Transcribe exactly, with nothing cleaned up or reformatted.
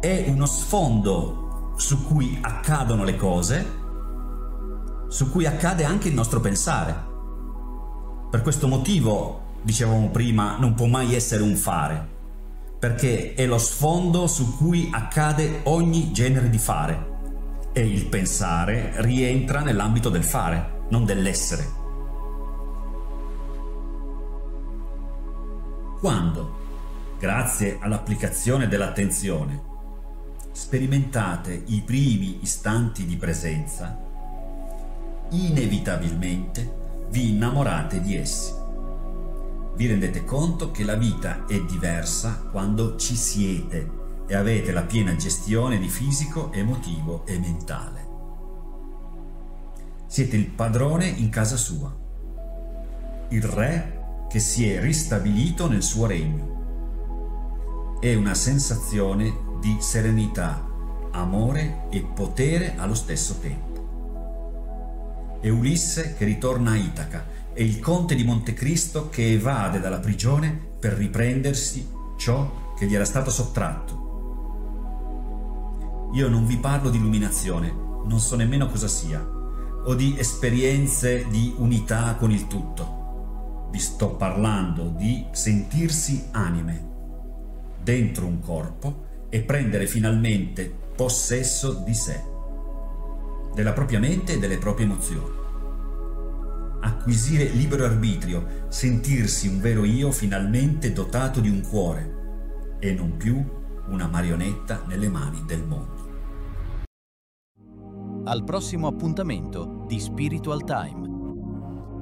è uno sfondo su cui accadono le cose, su cui accade anche il nostro pensare. Per questo motivo, dicevamo prima, non può mai essere un fare, perché è lo sfondo su cui accade ogni genere di fare, e il pensare rientra nell'ambito del fare, non dell'essere. Quando, grazie all'applicazione dell'attenzione, sperimentate i primi istanti di presenza, inevitabilmente vi innamorate di essi. Vi rendete conto che la vita è diversa quando ci siete e avete la piena gestione di fisico, emotivo e mentale. Siete il padrone in casa sua, il re che si è ristabilito nel suo regno. È una sensazione di serenità, amore e potere allo stesso tempo. È Ulisse che ritorna a Itaca, è il conte di Montecristo che evade dalla prigione per riprendersi ciò che gli era stato sottratto. Io non vi parlo di illuminazione, non so nemmeno cosa sia, o di esperienze di unità con il tutto. Vi sto parlando di sentirsi anime dentro un corpo e prendere finalmente possesso di sé, della propria mente e delle proprie emozioni. Acquisire libero arbitrio, sentirsi un vero io finalmente dotato di un cuore e non più una marionetta nelle mani del mondo. Al prossimo appuntamento di Spiritual Time.